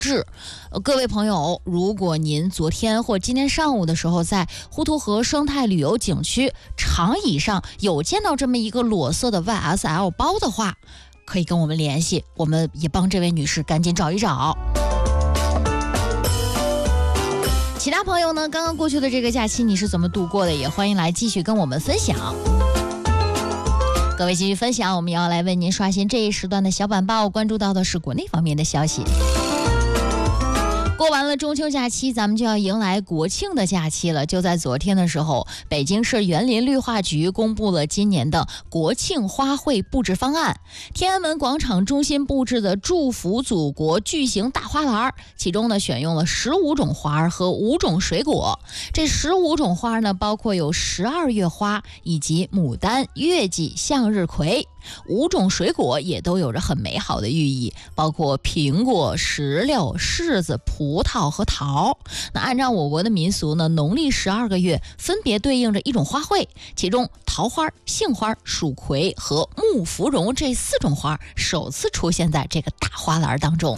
治。各位朋友，如果您昨天或今天上午的时候在滹沱河生态旅游景区长椅上有见到这么一个裸色的 YSL 包的话，可以跟我们联系，我们也帮这位女士赶紧找一找。其他朋友呢，刚刚过去的这个假期你是怎么度过的，也欢迎来继续跟我们分享。各位继续分享，我们要来为您刷新这一时段的小板报，关注到的是国内方面的消息。过完了中秋假期，咱们就要迎来国庆的假期了。就在昨天的时候，北京市园林绿化局公布了今年的国庆花卉布置方案。天安门广场中心布置的祝福祖国巨型大花篮，其中呢选用了15种花和5种水果。这15种花呢，包括有12月花以及牡丹、月季、向日葵。5种水果也都有着很美好的寓意，包括苹果、石榴、柿子、葡萄和桃。那按照我国的民俗呢，农历12个月分别对应着一种花卉，其中桃花、杏花、蜀葵和木芙蓉这4种花首次出现在这个大花篮当中。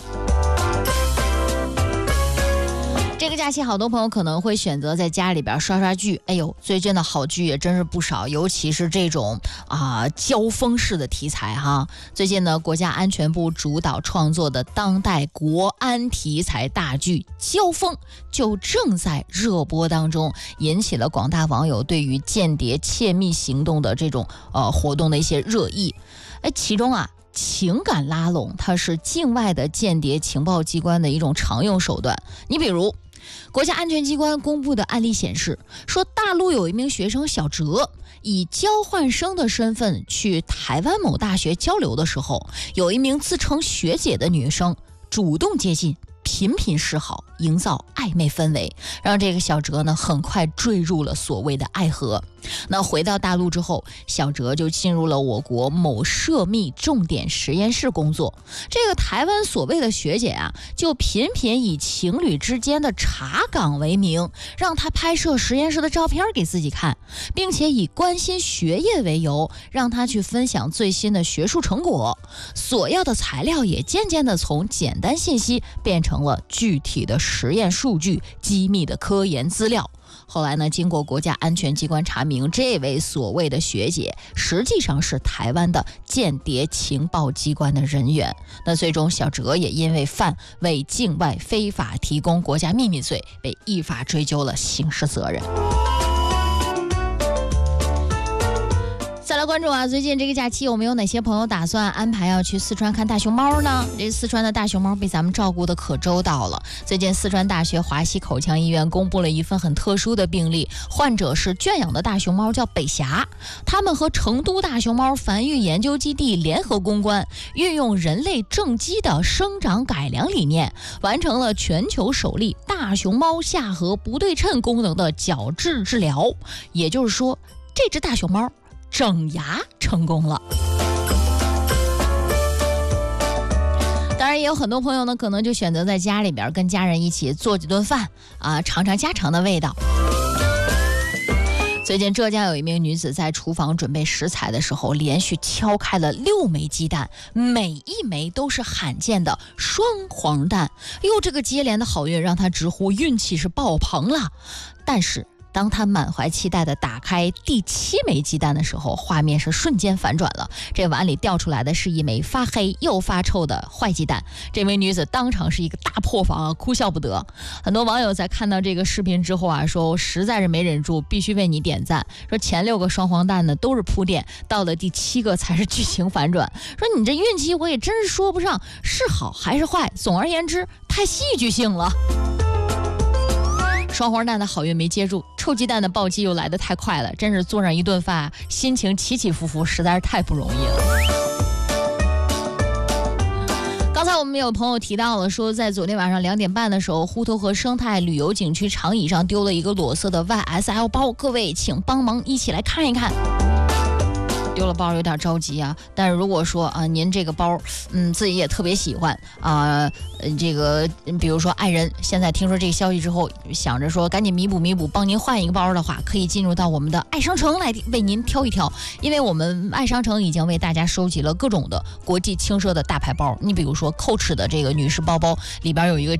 这个假期好多朋友可能会选择在家里边刷刷剧，哎呦，最近的好剧也真是不少，尤其是这种交锋式的题材哈。最近呢，国家安全部主导创作的当代国安题材大剧《交锋》就正在热播当中，引起了广大网友对于间谍窃密行动的这种活动的一些热议。其中情感拉拢，它是境外的间谍情报机关的一种常用手段。你比如国家安全机关公布的案例显示，说大陆有一名学生小哲以交换生的身份去台湾某大学交流的时候，有一名自称学姐的女生主动接近，频频示好，营造暧昧氛围，让这个小哲呢很快坠入了所谓的爱河。那回到大陆之后，小哲就进入了我国某涉密重点实验室工作。这个台湾所谓的学姐就频频以情侣之间的查岗为名，让他拍摄实验室的照片给自己看，并且以关心学业为由，让他去分享最新的学术成果。所要的材料也渐渐的从简单信息变成了具体的实验数据、机密的科研资料。后来呢，经过国家安全机关查明，这位所谓的学姐实际上是台湾的间谍情报机关的人员。那最终小哲也因为犯为境外非法提供国家秘密罪，被依法追究了刑事责任。再来关注最近这个假期有没有哪些朋友打算安排要去四川看大熊猫呢？这四川的大熊猫被咱们照顾的可周到了。最近四川大学华西口腔医院公布了一份很特殊的病例，患者是圈养的大熊猫叫北霞，他们和成都大熊猫繁育研究基地联合攻关，运用人类正畸的生长改良理念，完成了全球首例大熊猫下颌不对称功能的矫治治疗。也就是说，这只大熊猫整牙成功了。当然也有很多朋友呢，可能就选择在家里边跟家人一起做几顿饭尝尝家常的味道。最近浙江有一名女子在厨房准备食材的时候，连续敲开了6枚鸡蛋，每一枚都是罕见的双黄蛋。这个接连的好运让她直呼运气是爆棚了。但是当他满怀期待地打开第7枚鸡蛋的时候，画面是瞬间反转了。这碗里掉出来的是一枚发黑又发臭的坏鸡蛋。这位女子当场是一个大破防哭笑不得。很多网友在看到这个视频之后说我实在是没忍住，必须为你点赞。说前6个双黄蛋呢都是铺垫，到了第7个才是剧情反转。说你这运气我也真是说不上是好还是坏，总而言之太戏剧性了。双黄蛋的好运没接住，臭鸡蛋的暴击又来得太快了，真是做上一顿饭心情起起伏伏，实在是太不容易了。刚才我们有朋友提到了，说在昨天晚上2点半的时候，滹沱河生态旅游景区长椅上丢了一个裸色的 YSL 包，各位请帮忙一起来看一看。丢了包有点着急但是如果说您这个包自己也特别喜欢这个比如说爱人现在听说这个消息之后，想着说赶紧弥补帮您换一个包的话，可以进入到我们的爱商城来为您挑一挑。因为我们爱商城已经为大家收集了各种的国际轻奢的大牌包，你比如说 Coach 的这个女士包包里边有一个